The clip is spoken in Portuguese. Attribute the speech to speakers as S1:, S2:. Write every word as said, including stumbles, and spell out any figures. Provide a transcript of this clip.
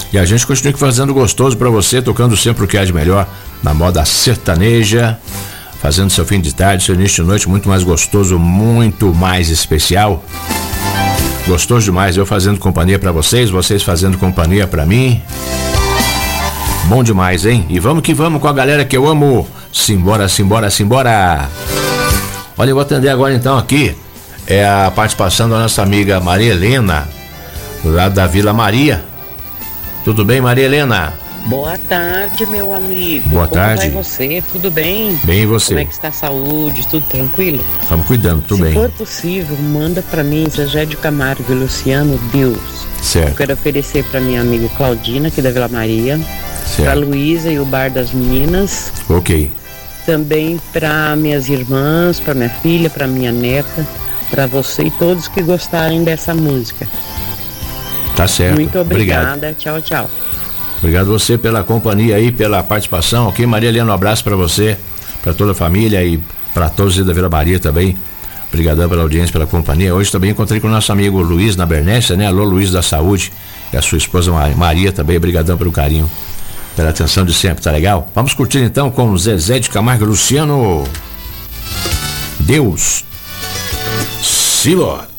S1: E a gente continua fazendo gostoso pra você, tocando sempre o que há de melhor na moda sertaneja, fazendo seu fim de tarde, seu início de noite muito mais gostoso, muito mais especial. Gostoso demais, eu fazendo companhia pra vocês, vocês fazendo companhia pra mim. Bom demais, hein? E vamos que vamos com a galera que eu amo. Simbora, simbora, simbora. Olha, eu vou atender agora então aqui. É a participação da nossa amiga Maria Helena, lá da Vila Maria. Tudo bem, Maria Helena?
S2: Boa tarde, meu amigo.
S1: Boa
S2: Como
S1: tarde.
S2: vai você? Tudo bem?
S1: Bem, e você?
S2: Como é que está a saúde? Tudo tranquilo?
S1: Estamos cuidando, tudo bem.
S2: Se for possível, manda para mim Zezé de Camargo e Luciano, Deus.
S1: Certo.
S2: Eu quero oferecer para minha amiga Claudina, aqui da Vila Maria.
S1: Certo.
S2: Para Luísa e o Bar das Meninas.
S1: Ok.
S2: Também para minhas irmãs, para minha filha, para minha neta, para você e todos que gostarem dessa música.
S1: Tá certo.
S2: Muito obrigada.
S1: Obrigado.
S2: Tchau, tchau.
S1: Obrigado você pela companhia aí, pela participação. Ok, Maria Helena, um abraço para você, para toda a família e para todos da Vila Maria também. Obrigadão pela audiência, pela companhia. Hoje também encontrei com o nosso amigo Luiz na Bernécia, né? Alô, Luiz da Saúde, e a sua esposa Maria também. Obrigadão pelo carinho, pela atenção de sempre, tá legal? Vamos curtir então com Zezé de Camargo e Luciano. Deus. Siló.